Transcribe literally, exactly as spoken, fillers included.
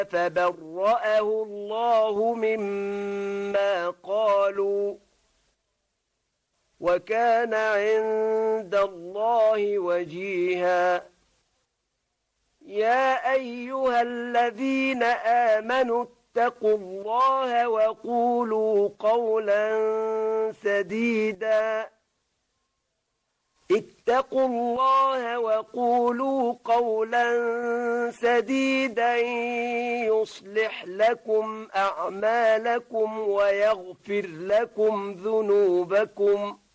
فبرأه الله مما قالوا وكان عند الله وجيها. يا أيها الذين آمنوا اتقوا الله وقولوا قولا سديدا اتقوا الله وقولوا قولا سديدا يصلح لكم أعمالكم ويغفر لكم ذنوبكم